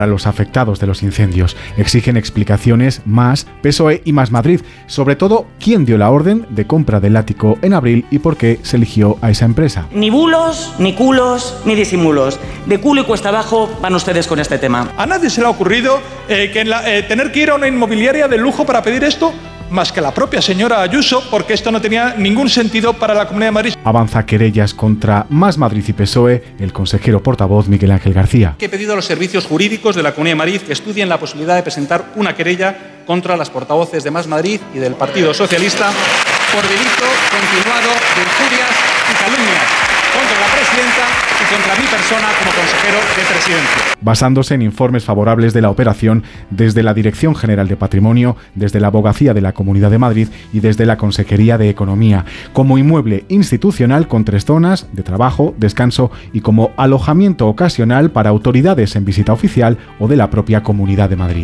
a los afectados de los incendios. Exigen explicaciones más PSOE y Más Madrid, sobre todo quién dio la orden de compra del ático en abril y por qué se eligió a esa empresa. Ni bulos, ni culos, ni disimulos. De culo y cuesta abajo van ustedes con este tema. A nadie se le ha ocurrido tener que ir a una inmobiliaria de lujo para pedir esto, más que la propia señora Ayuso, porque esto no tenía ningún sentido para la Comunidad de Madrid. Avanza querellas contra Más Madrid y PSOE el consejero portavoz Miguel Ángel García. He pedido a los servicios jurídicos de la Comunidad de Madrid que estudien la posibilidad de presentar una querella contra las portavoces de Más Madrid y del Partido Socialista por delito continuado de injurias y calumnias contra la presidenta y contra mi persona como consejero de Presidencia. Basándose en informes favorables de la operación desde la Dirección General de Patrimonio, desde la Abogacía de la Comunidad de Madrid y desde la Consejería de Economía, como inmueble institucional con 3 zonas de trabajo, descanso y como alojamiento ocasional para autoridades en visita oficial o de la propia Comunidad de Madrid.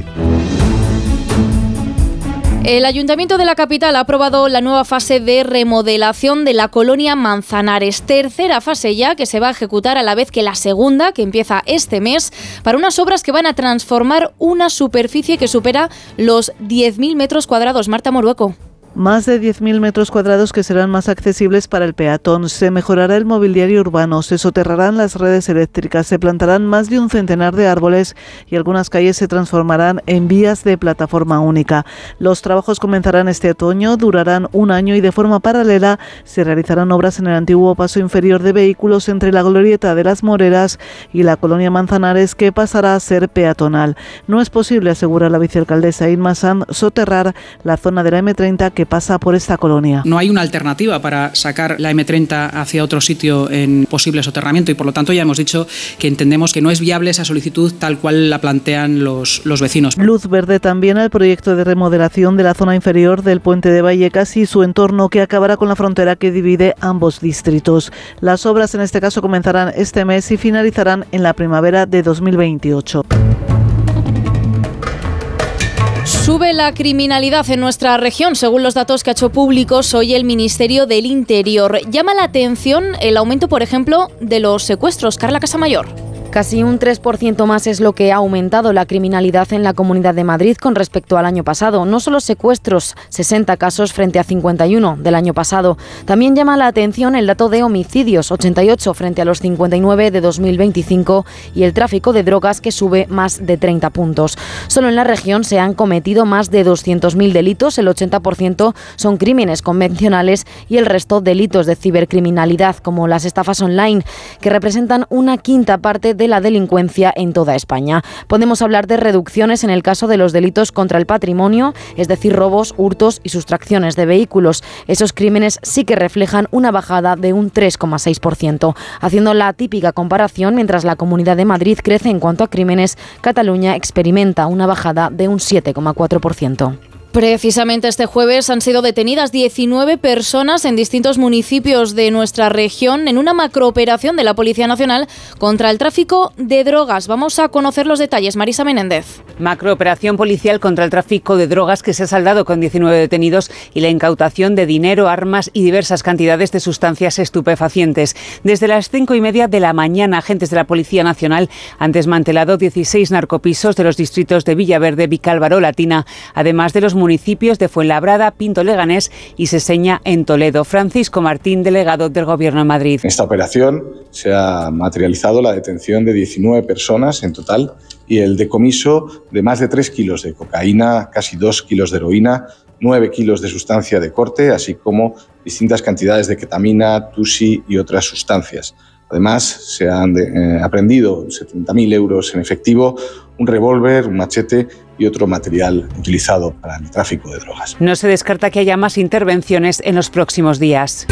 El Ayuntamiento de la capital ha aprobado la nueva fase de remodelación de la colonia Manzanares. Tercera fase ya, que se va a ejecutar a la vez que la segunda, que empieza este mes, para unas obras que van a transformar una superficie que supera los 10.000 metros cuadrados. Marta Morueco. Más de 10.000 metros cuadrados que serán más accesibles para el peatón. Se mejorará el mobiliario urbano, se soterrarán las redes eléctricas, se plantarán más de un centenar de árboles y algunas calles se transformarán en vías de plataforma única. Los trabajos comenzarán este otoño, durarán un año y de forma paralela se realizarán obras en el antiguo paso inferior de vehículos entre la glorieta de las Moreras y la colonia Manzanares, que pasará a ser peatonal. No es posible, asegura la vicealcaldesa Inma Sanz, soterrar la zona de la M30 que pasa por esta colonia. No hay una alternativa para sacar la M30 hacia otro sitio en posible soterramiento y por lo tanto ya hemos dicho que entendemos que no es viable esa solicitud tal cual la plantean los vecinos. Luz verde también al proyecto de remodelación de la zona inferior del puente de Vallecas y su entorno, que acabará con la frontera que divide ambos distritos. Las obras en este caso comenzarán este mes y finalizarán en la primavera de 2028. Sube la criminalidad en nuestra región, según los datos que ha hecho públicos hoy el Ministerio del Interior. Llama la atención el aumento, por ejemplo, de los secuestros. Carla Casamayor. Casi un 3% más es lo que ha aumentado la criminalidad en la Comunidad de Madrid con respecto al año pasado. No solo secuestros, 60 casos frente a 51 del año pasado. También llama la atención el dato de homicidios, 88 frente a los 59 de 2025, y el tráfico de drogas, que sube más de 30 puntos. Solo en la región se han cometido más de 200.000 delitos, el 80% son crímenes convencionales y el resto delitos de cibercriminalidad, como las estafas online, que representan una quinta parte de la delincuencia en toda España. Podemos hablar de reducciones en el caso de los delitos contra el patrimonio, es decir, robos, hurtos y sustracciones de vehículos. Esos crímenes sí que reflejan una bajada de un 3,6%. Haciendo la típica comparación, mientras la Comunidad de Madrid crece en cuanto a crímenes, Cataluña experimenta una bajada de un 7,4%. Precisamente este jueves han sido detenidas 19 personas en distintos municipios de nuestra región en una macrooperación de la Policía Nacional contra el tráfico de drogas. Vamos a conocer los detalles. Marisa Menéndez. Macrooperación policial contra el tráfico de drogas que se ha saldado con 19 detenidos y la incautación de dinero, armas y diversas cantidades de sustancias estupefacientes. Desde las 5:30 de la mañana, agentes de la Policía Nacional han desmantelado 16 narcopisos de los distritos de Villaverde, Vicálvaro, Latina, además de los municipios de Fuenlabrada, Pinto Leganés y Seseña en Toledo. Francisco Martín, delegado del Gobierno de Madrid. En esta operación se ha materializado la detención de 19 personas en total y el decomiso de más de 3 kilos de cocaína, casi 2 kilos de heroína, 9 kilos de sustancia de corte, así como distintas cantidades de ketamina, tusi y otras sustancias. Además, se han aprehendido 70.000 euros en efectivo, un revólver, un machete y otro material utilizado para el tráfico de drogas. No se descarta que haya más intervenciones en los próximos días.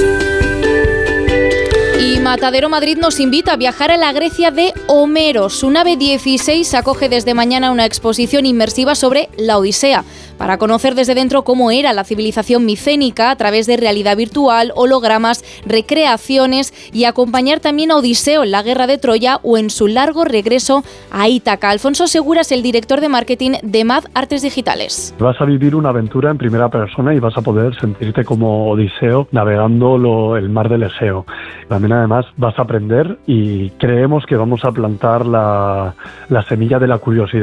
Y Matadero Madrid nos invita a viajar a la Grecia de Homero. Su nave 16 acoge desde mañana una exposición inmersiva sobre la Odisea, para conocer desde dentro cómo era la civilización micénica a través de realidad virtual, hologramas, recreaciones y acompañar también a Odiseo en la guerra de Troya o en su largo regreso a Ítaca. Alfonso Segura es el director de marketing de MAD Artes Digitales. Vas a vivir una aventura en primera persona y vas a poder sentirte como Odiseo navegando el mar del Egeo. También además vas a aprender y creemos que vamos a plantar la semilla de la curiosidad.